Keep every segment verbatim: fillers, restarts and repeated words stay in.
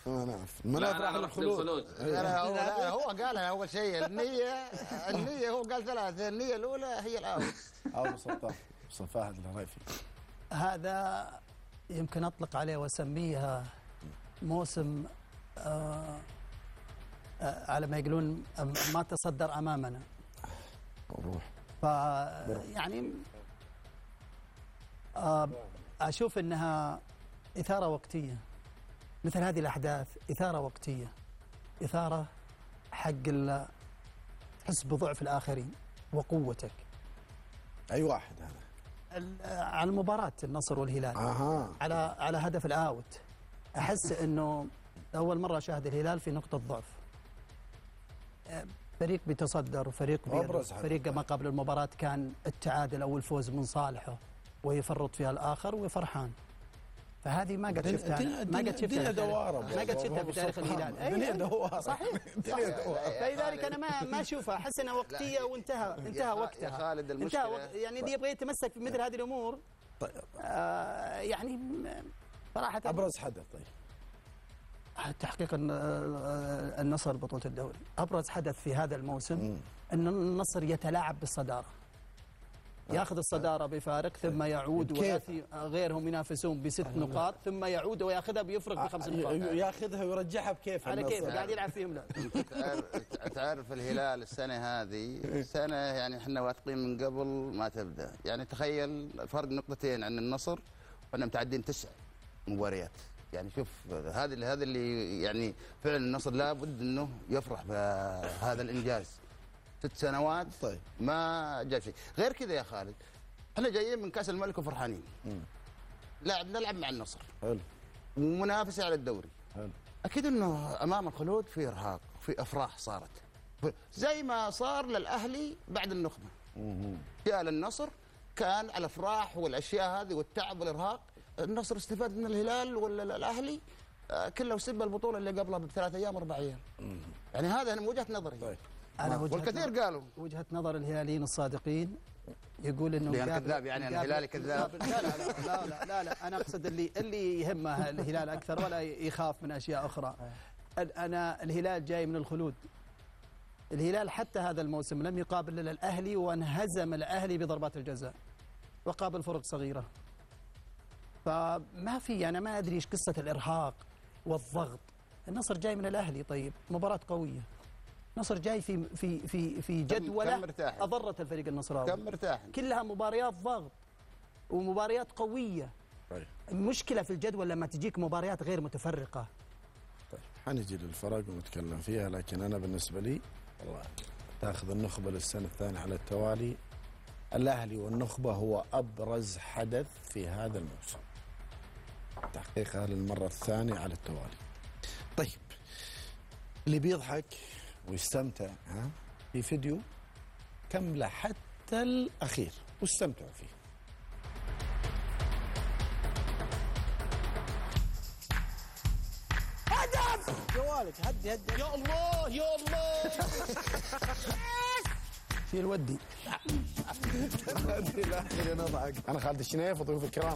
المناف المناف راح للخلود. لا هو قالها اول شيء النيه النيه هو قال ثلاثه، النيه الاولى هي الاول. ابو سلطان ابو فهد الهريفي، هذا يمكن اطلق عليه واسميه موسم آه آه على ما يقولون ما تصدر امامنا. روح ف يعني آه اشوف انها اثاره وقتيه، مثل هذه الاحداث اثاره وقتيه، اثاره حق تحس بضعف الاخرين وقوتك. اي واحد هذا؟ على المباراة النصر والهلال. اها على على هدف الاوت، احس انه اول مرة اشاهد الهلال في نقطة ضعف. فريق بيتصدر وفريق بيرز، فريق ما قبل المباراة كان التعادل او الفوز من صالحه ويفرط فيها الاخر وفرحان. فهذه ما قد شفتها ما قد شفتها دواره ما قد شفتها في تاريخ الهلال. الدنيا دواره صحيح فلذلك انا ما ما اشوفها، احس انها وقتيه وانتهى انتهى وقتها. خالد انتهى وقت يعني اللي يبغى يتمسك في مثل هذه الامور. طيب آه يعني صراحه ابرز حدث. طيب تحقيق النصر بطولة الدوري، ابرز حدث في هذا الموسم ان النصر يتلاعب بالصداره، ياخذ الصداره بفارق ثم يعود وياتي غيرهم ينافسون بست نقاط ثم يعود وياخذها بيفرق بخمس نقاط. ياخذها ويرجعها بكيف على كيف قاعد يلعب فيهم. لا تعرف الهلال السنه هذه سنه يعني احنا واثقين من قبل ما تبدا، يعني تخيل فرق نقطتين عن النصر واحنا متعدين تسع مباريات. يعني شوف هذا هذا اللي يعني فعلا النصر لابد انه يفرح بهذا الانجاز. ست سنوات طيب ما جاء شيء غير كذا يا خالد. احنا جايين من كاس الملك وفرحانين، لاعب نلعب مع النصر حلو ومنافسه على الدوري حلو. اكيد انه امام الخلود في ارهاق في افراح صارت زي ما صار للاهلي بعد النخبه. جاء للنصر كان على الافراح والاشياء هذه والتعب والارهاق. النصر استفاد من الهلال ولا الاهلي كله وسب البطوله اللي قبلها بثلاث ايام اربع ايام. يعني هذا من وجهه نظري. طيب. أنا والكثير قالوا وجهة نظر الهلاليين الصادقين يقول انه كذاب، يعني انا الهلالي كذاب. لا لا لا لا لا لا انا اقصد اللي اللي يهمه الهلال اكثر ولا يخاف من اشياء اخرى. انا الهلال جاي من الخلود. الهلال حتى هذا الموسم لم يقابل الا الاهلي وانهزم الاهلي بضربات الجزاء وقابل فرق صغيره. فما في انا ما ادري ايش قصه الارهاق والضغط. النصر جاي من الاهلي، طيب مباراه قويه. النصر جاي في في في في جدوله اضرت الفريق النصراوي. كم مرتاح؟ كلها مباريات ضغط ومباريات قويه. طيب المشكله في الجدول لما تجيك مباريات غير متفرقه. طيب حنجي للفرق ونتكلم فيها، لكن انا بالنسبه لي والله تاخذ النخبه للسنه الثانيه على التوالي. الاهلي والنخبه هو ابرز حدث في هذا الموسم، تحقيقها للمره الثانيه على التوالي. طيب اللي بيضحك ويستمتع ها في فيديو كمله حتى الاخير واستمتعوا فيه. هدف جوالك هدي هدي. يا الله يا الله شيل ودي. هدي الاخير نضحك. انا خالد الشنيف وضيوف الكرام.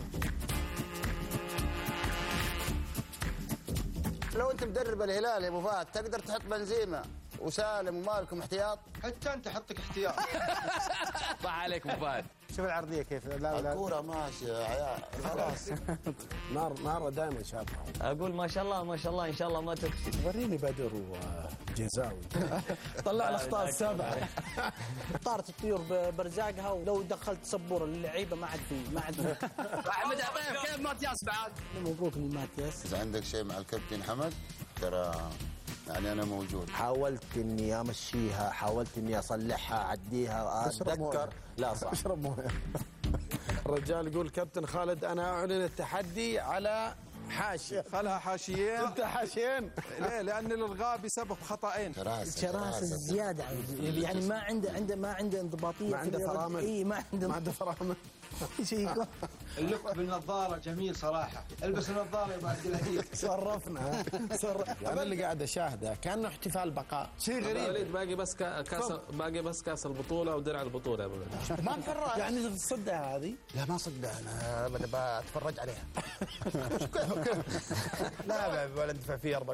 لو انت مدرب الهلال يا ابو فهد تقدر تحط بنزيما وسالم ومالكم احتياط؟ حتى انت حطك احتياط. صح عليك ابو فهد. شوف العرضيه كيف. لا لا الكوره ماشيه يا عيال خلاص. نار نار دائما شافها. اقول ما شاء الله ما شاء الله ان شاء الله ما تكسب. وريني بدر وجزاوي. طلع الاخطاء السابعه. طارت الطيور برزاقها، ولو دخلت سبوره للعيبه ما عاد في ما عاد. احمد عبيد كيف ماتياس بعد؟ مبروك لماتياس. اذا عندك شيء مع الكابتن حمد ترى يعني انا موجود. حاولت اني امشيها، حاولت اني اصلحها اعديها اتذكر. لا صح اشرب مويه. الرجال يقول كابتن خالد انا اعلن التحدي على حاشي. خلها حاشيين. انت حاشيين ليه؟ لان الالغاء بسبب خطأين. شراسه زياده يعني ما عنده عنده ما عنده انضباطيه. ما عنده فرامل. اي ما عنده ما عنده فرامل. شيء. اللك بالنظاره جميل صراحه. البس النظاره يا بعد قليل. صرفنا صرف. انا اللي قاعد اشاهده كانه احتفال بقاء. شيء غريب. باقي بس كاس باقي بس كاس البطوله ودرع البطوله يا ابو ما بحرة. يعني تصدق هذه؟ لا ما صدق انا ابدا بتفرج عليها. لا ولا ندفع فيه أربعة